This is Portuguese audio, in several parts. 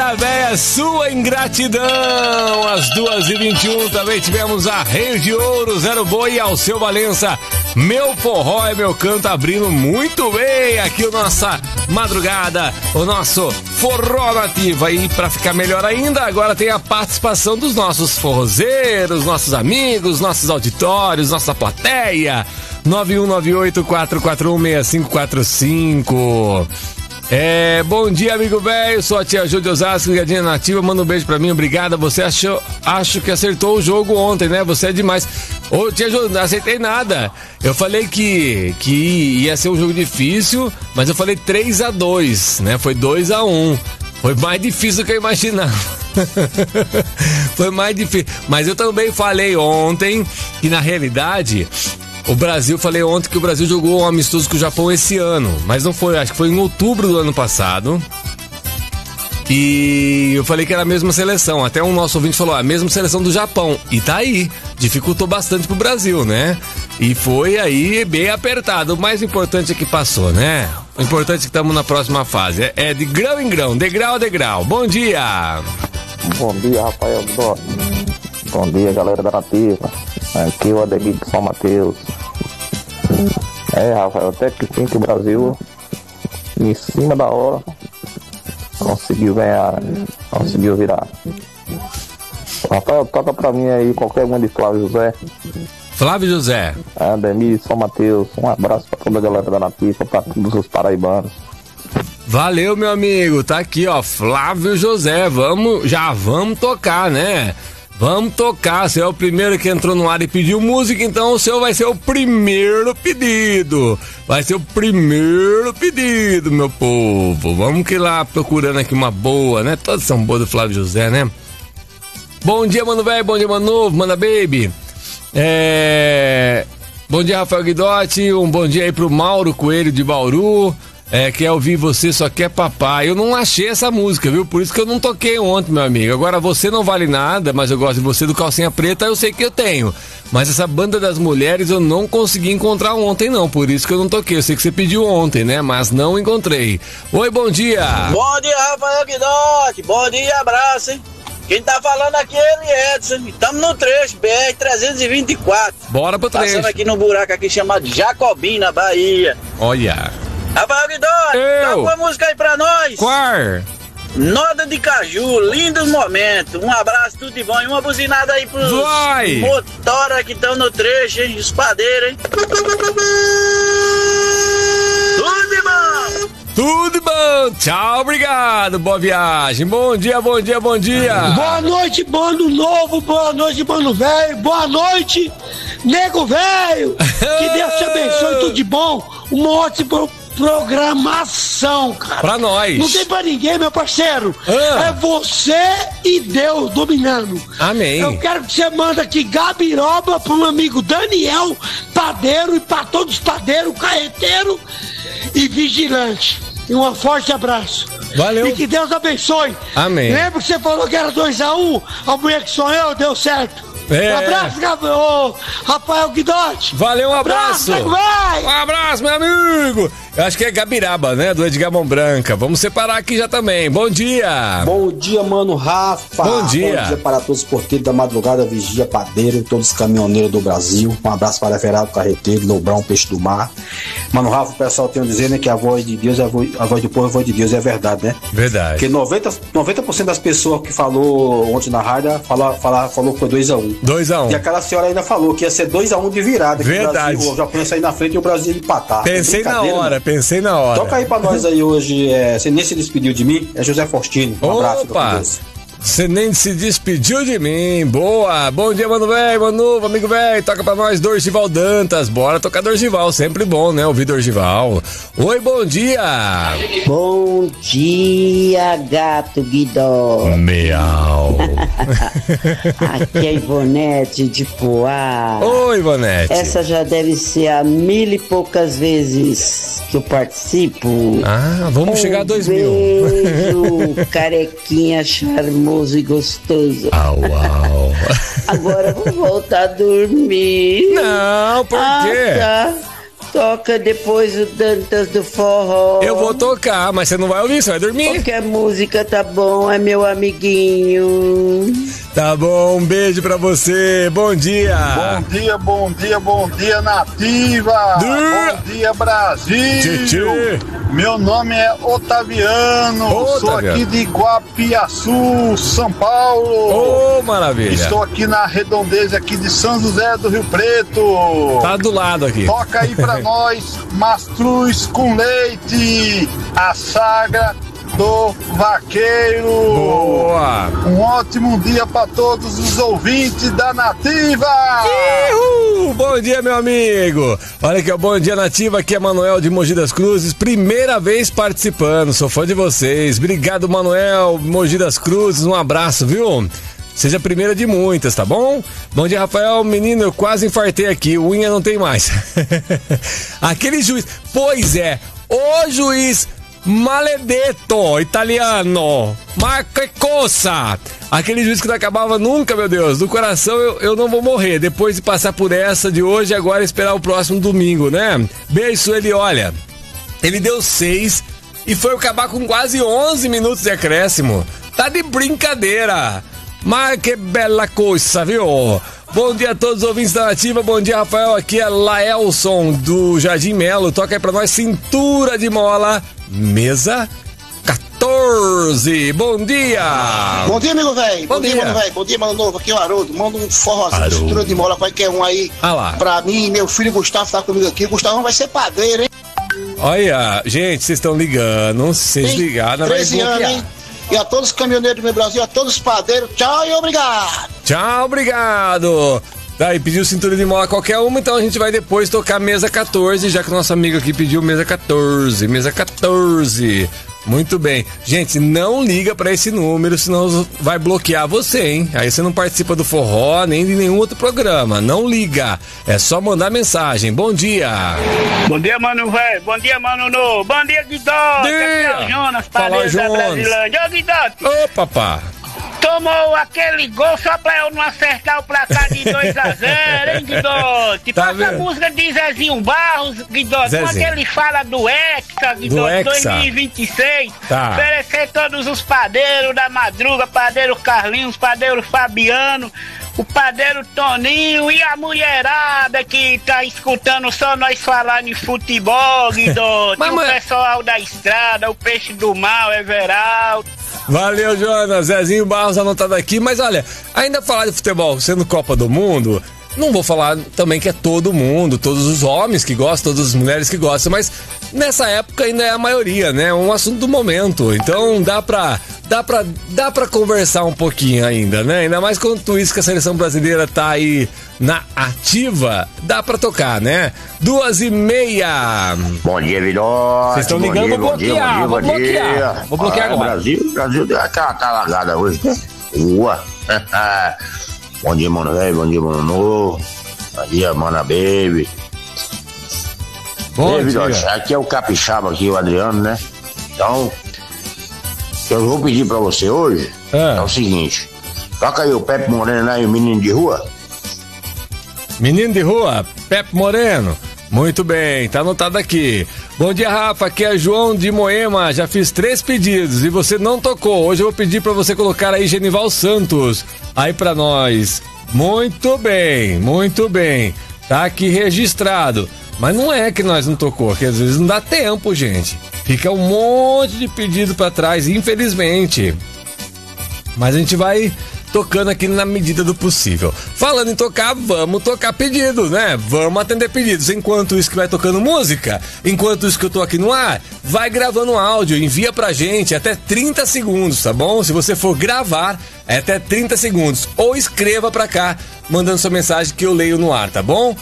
Banda Véia, sua ingratidão. Às 2h21 também tivemos a Rei de Ouro, Zero Boi e Alceu Valença. Meu forró é meu canto, abrindo muito bem aqui a nossa madrugada, o nosso forró nativo. E pra ficar melhor ainda, agora tem a participação dos nossos forrozeiros, nossos amigos, nossos auditórios, nossa plateia. 9198-441-6545. Bom dia, amigo velho. Sou a tia Jô de Osasco, ligadinha nativa. Manda um beijo pra mim, obrigada. Você acho que acertou o jogo ontem, né? Você é demais. Ô, tia Jô, não acertei nada. Eu falei que ia ser um jogo difícil, mas eu falei 3-2, né? Foi 2-1. Foi mais difícil do que eu imaginava. Foi mais difícil. Mas eu também falei ontem que, na realidade, o Brasil, falei ontem que o Brasil jogou um amistoso com o Japão esse ano, mas não foi, acho que foi em outubro do ano passado. E eu falei que era a mesma seleção, até um nosso ouvinte falou, a mesma seleção do Japão. E tá aí, dificultou bastante pro Brasil, né? E foi aí bem apertado. O mais importante é que passou, né? O importante é que estamos na próxima fase. É de grão em grão, degrau a degrau. Bom dia! Bom dia, Rafael. Bom dia, galera da Nativa. Aqui o Ademir de São Mateus. Rafael, até que fim que o Brasil, em cima da hora, conseguiu ganhar, conseguiu virar. Rafael, toca pra mim aí qualquer uma de Flávio José. Flávio José. Ademir de São Mateus. Um abraço pra toda a galera da Nativa, pra todos os paraibanos. Valeu, meu amigo. Tá aqui, ó, Flávio José. Já vamos tocar, né? Vamos tocar, você é o primeiro que entrou no ar e pediu música, então o seu vai ser o primeiro pedido. Vai ser o primeiro pedido, meu povo. Vamos que ir lá procurando aqui uma boa, né? Todas são boas do Flávio José, né? Bom dia, mano velho, bom dia, mano novo, manda baby. Bom dia, Rafael Guidotti, um bom dia aí pro Mauro Coelho de Bauru. Quer ouvir Você Só Quer Papai. Eu não achei essa música, viu? Por isso que eu não toquei ontem, meu amigo. Agora, Você Não Vale Nada, mas eu gosto de Você, do Calcinha Preta, eu sei que eu tenho. Mas essa Banda das Mulheres eu não consegui encontrar ontem, não. Por isso que eu não toquei. Eu sei que você pediu ontem, né? Mas não encontrei. Oi, bom dia. Bom dia, Rafael Guidotti. Bom dia, abraço, hein? Quem tá falando aqui é ele, Edson. Estamos no trecho, BR-324. Bora pro trecho. Passando aqui no buraco aqui chamado Jacobina, Bahia. Olha. Rafael Guidotti, toca uma música aí pra nós. Qual? Noda de Caju, lindos momentos. Um abraço, tudo de bom. E uma buzinada aí pros motora que estão no trecho, hein? Os padeiros, hein? Tudo de bom! Tudo de bom! Tchau, obrigado, boa viagem. Bom dia, bom dia, bom dia. Boa noite, mano novo. Boa noite, mano velho. Boa noite, nego velho. Que Deus te abençoe, tudo de bom. Um ótimo programação, cara. Pra nós. Não tem pra ninguém, meu parceiro. É você e Deus dominando. Amém. Eu quero que você manda aqui Gabiroba pro meu amigo Daniel, padeiro, e pra todos os padeiros, carreteiro e vigilante. E um forte abraço. Valeu. E que Deus abençoe. Amém. Lembra que você falou que era 2-1? A mulher que sou eu, deu certo. Um abraço, Rafael Guidotti. Valeu, um abraço. Vai. Um abraço, meu amigo. Eu acho que é Gabiraba, né? Do Edgar Mão Branca. Vamos separar aqui já também. Bom dia. Bom dia, mano Rafa. Bom dia. Bom dia para todos os porteiros da madrugada, vigia, padeiro, todos os caminhoneiros do Brasil. Um abraço para Everaldo Carreteiro, Lobrão, Peixe do Mar. Mano Rafa, o pessoal tem a dizer, né, que a voz de Deus, a voz do povo é a voz de Deus, é verdade, né? Verdade. Porque 90% das pessoas que falou ontem na rádio falou que foi 2-1. 2-1. E aquela senhora ainda falou que ia ser 2-1 de virada. Verdade. Que o Japão ia sair na frente e o Brasil ia empatar. Pensei na hora, pensei na hora. Toca aí pra nós aí hoje, você nem se despediu de mim, é José Faustino. Um abraço. Opa! Você nem se despediu de mim. Boa! Bom dia, mano velho, mano novo, amigo velho. Toca pra nós, Dorgival Dantas. Bora tocar Dorgival, sempre bom, né? Ouvir Dorgival. Oi, bom dia! Bom dia, gato Guidó. Miau. Aqui é Ivonete de Poá. Oi, Ivonete. Essa já deve ser a 1000 e poucas vezes que eu participo. Ah, vamos chegar a 2000. Beijo, carequinha charmoso e gostoso. Au, au. Agora vou voltar a dormir. Não, por quê? Tá. Toca depois o Dantas do Forró. Eu vou tocar, mas você não vai ouvir, você vai dormir. Qualquer música tá bom, é meu amiguinho. Tá bom, um beijo pra você, bom dia. Bom dia, Nativa. Bom dia, Brasil. Tchê. Meu nome é Otaviano, sou aqui de Guapiaçu, São Paulo. Ô, maravilha. Estou aqui na redondeza aqui de São José do Rio Preto. Tá do lado aqui. Toca aí pra nós, Mastruz com Leite, a saga do Vaqueiro. Boa. Um ótimo dia para todos os ouvintes da Nativa. Uhul. Bom dia, meu amigo. Olha aqui, ó, bom dia, Nativa. Aqui é Manuel de Mogi das Cruzes, primeira vez participando, sou fã de vocês. Obrigado, Manuel, Mogi das Cruzes, um abraço, viu? Seja a primeira de muitas, tá bom? Bom dia, Rafael. Menino, eu quase infartei aqui, unha não tem mais. Aquele juiz, pois é, o juiz maledetto, italiano, ma que cosa? Aquele juiz que não acabava nunca, meu Deus, do coração eu não vou morrer, depois de passar por essa de hoje, agora esperar o próximo domingo, né? Beijo, Sueli, olha, ele deu 6 e foi acabar com quase 11 minutos de acréscimo, tá de brincadeira, mas que bela coisa, viu? Bom dia a todos os ouvintes da Nativa, bom dia, Rafael, aqui é Laelson do Jardim Melo, toca aí pra nós, Cintura de Mola, mesa 14, bom dia! Bom dia, amigo velho, bom dia, mano velho, bom dia, mano novo, aqui é o Haroldo, manda um forrozinho, Cintura de Mola, qualquer um aí, pra mim, meu filho Gustavo tá comigo aqui, o Gustavo vai ser padeiro, hein? Olha, gente, vocês estão ligando, se vocês ligaram, 13 anos, hein? E a todos os caminhoneiros do meu Brasil, a todos os padeiros, tchau e obrigado! Tchau, obrigado! Daí pediu Cintura de Mola qualquer uma, então a gente vai depois tocar mesa 14, já que o nosso amigo aqui pediu mesa 14, mesa 14. Muito bem. Gente, não liga pra esse número, senão vai bloquear você, hein? Aí você não participa do forró, nem de nenhum outro programa. Não liga. É só mandar mensagem. Bom dia. Bom dia, mano, velho. Bom dia, mano, no. Bom dia, Guidote. Aqui é o Jonas, padre da Brasilândia. Ô, Guidote. Ô, papá. Tomou aquele gol só pra eu não acertar o placar de 2-0, hein, Guidote? Tá passa vendo? A música de Zezinho Barros, Guidote, Zezinho. quando ele fala do Hexa, Guidote, 2026. Tá. Oferecer todos os padeiros da madruga, padeiro Carlinhos, padeiro Fabiano, o padeiro Toninho e a mulherada que tá escutando só nós falar de futebol, Guidote, o pessoal da estrada, o peixe do mal, Everaldo. Valeu, Jonas. Zezinho Barros anotado aqui. Mas olha, ainda falar de futebol sendo Copa do Mundo, não vou falar também que é todo mundo, todos os homens que gostam, todas as mulheres que gostam, mas nessa época ainda é a maioria, né? É um assunto do momento. Então dá pra conversar um pouquinho ainda, né? Ainda mais quanto isso que a seleção brasileira tá aí na ativa, dá pra tocar, né? 2h30. Bom dia, Vidote. Vocês estão ligando, vou bloquear, vou bloquear. Vou bloquear agora. Brasil deu aquela talagada hoje, né? Boa. Bom dia, mano velho, bom dia, mano novo. Bom dia, mana baby. Bom dia. dia. Aqui é o Capixaba, aqui, o Adriano, né? Então, eu vou pedir pra você hoje é o seguinte: toca aí o Pepe Moreno lá e o Menino de Rua. Menino de Rua, Pepe Moreno. Muito bem, tá anotado aqui. Bom dia, Rafa, aqui é João de Moema. Já fiz 3 pedidos e você não tocou. Hoje eu vou pedir pra você colocar aí Genival Santos aí pra nós. Muito bem, muito bem. Tá aqui registrado. Mas não é que nós não tocou, porque às vezes não dá tempo, gente. Fica um monte de pedido pra trás, infelizmente. Mas a gente vai tocando aqui na medida do possível. Falando em tocar, vamos tocar pedidos, né? Vamos atender pedidos. Enquanto isso que vai tocando música, enquanto isso que eu tô aqui no ar, vai gravando um áudio, envia pra gente até 30 segundos, tá bom? Se você for gravar, é até 30 segundos. Ou escreva pra cá, mandando sua mensagem que eu leio no ar, tá bom?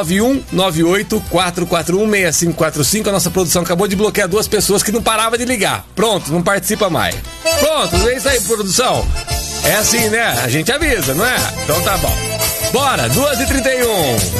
9198-441-6545. A nossa produção acabou de bloquear 2 pessoas que não paravam de ligar. Pronto, não participa mais. Pronto, é isso aí, produção. É assim, né? A gente avisa, não é? Então tá bom. Bora, 2h31.